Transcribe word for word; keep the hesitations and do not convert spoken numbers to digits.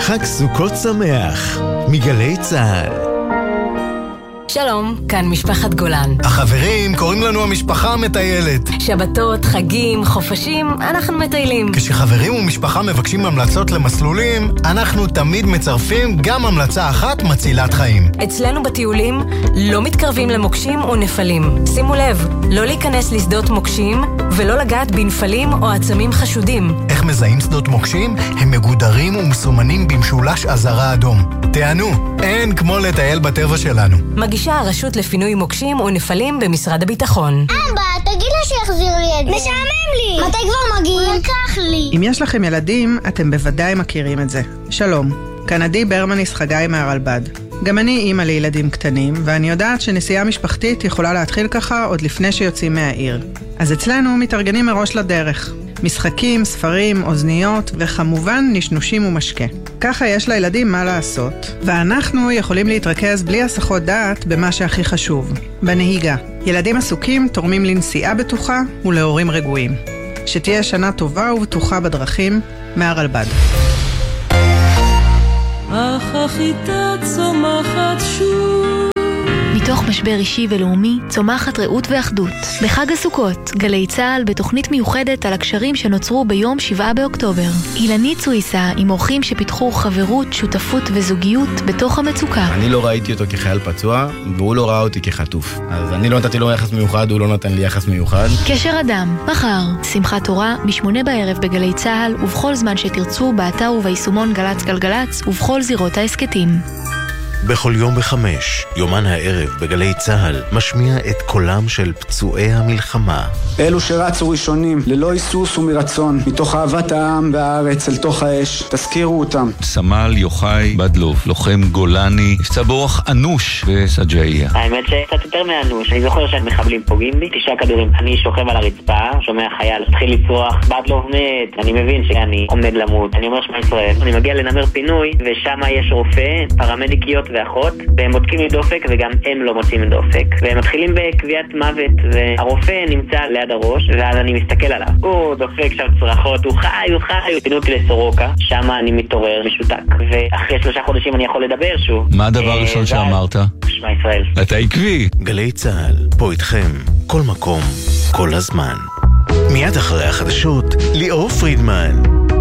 חג סוכות שמח מגלי צהל. שלום, כאן משפחת גולן. החברים, קוראים לנו המשפחה המטיילת. שבתות, חגים, חופשים, אנחנו מטיילים. כשחברים ומשפחה מבקשים המלצות למסלולים, אנחנו תמיד מצרפים גם המלצה אחת מצילת חיים. אצלנו בטיולים לא מתקרבים למוקשים או נפלים. שימו לב, לא להיכנס לשדות מוקשים ולא לגעת בנפלים או עצמים חשודים. איך מזהים שדות מוקשים? הם מגודרים ומסומנים במשולש אזהרה אדום. תענו, אין כמו לטייל בטבע שלנו. מגישה הרשות לפינוי מוקשים ונפלים במשרד הביטחון. אבא, תגיד לה שיחזיר לי את זה. משעמם לי. מתי כבר מגיעים? הוא לקח לי. אם יש לכם ילדים, אתם בוודאי מכירים את זה. שלום, כאן עדי ברמניס חגי מהרלב"ד. גם אני אימא לילדים קטנים, ואני יודעת שנסיעה משפחתית יכולה להתחיל ככה עוד לפני שיוצאים מהעיר. אז אצלנו מתארגנים מראש לדרך. משחקים, ספרים, אוזניות, וכמובן נשנושים ומשקה. ככה יש לילדים מה לעשות, ואנחנו יכולים להתרכז בלי הסחות דעת במה שהכי חשוב, בנהיגה. ילדים עסוקים תורמים לנסיעה בטוחה ולהורים רגועים. שתהיה שנה טובה ובטוחה בדרכים, מהרלב"ד. אך החיטה צומחת שוב. מתוך משבר אישי ולאומי צומחת רעות ואחדות. בחג הסוכות, גלי צהל בתוכנית מיוחדת על הקשרים שנוצרו ביום שבעה באוקטובר. אילנית סוויסה עם אורחים שפיתחו חברות, שותפות וזוגיות בתוך המצוקה. אני לא ראיתי אותו כחייל פצוע, והוא לא ראה אותי כחטוף. אז אני לא נתתי לו יחס מיוחד, הוא לא נתן לי יחס מיוחד. קשר אדם, מחר, שמחת תורה, בשמונה בערב בגלי צהל, ובכל זמן שתרצו, באתר וביישומון גלץ גלגלץ, ובכל זירות העסקתים. בכל יום בחמש, יומן הערב בגלי צהל, משמיע את קולם של פצועי המלחמה. אלו שרצו ראשונים, ללא היסוס ומרצון, מתוך אהבת העם והארץ אל תוך האש, תזכירו אותם. סמל יוחאי בדלוב, לוחם גולני, נפצע באורח אנוש בסג'איה. האמת שקצת יותר מאנוש, אני זוכר שהמחבלים פוגעים בי, תשעה כדורים, אני שוכב על הרצפה, שומע חייל, התחיל לצרוח, בדלוב מת, אני מבין שאני עומד למות, אני אומר שמע ישראל, אני מגיע לנמר פינוי, ושם יש רופא, פרמדיקיות ואחות, והם בודקים לי דופק וגם הם לא מוצאים דופק, והם מתחילים בקביעת מוות, והרופא נמצא ליד הראש, ואז אני מסתכל עליו, הוא דופק שם צרחות, הוא חי, הוא חי, פינו אותי לסורוקה, שם אני מתעורר משותק, ואחרי שלושה חודשים אני יכול לדבר שוב. מה הדבר הראשון שאמרת? שמע ישראל. אתה עקבי. גלי צהל, פה איתכם, כל מקום, כל הזמן. מיד אחרי החדשות, ליאור פרידמן.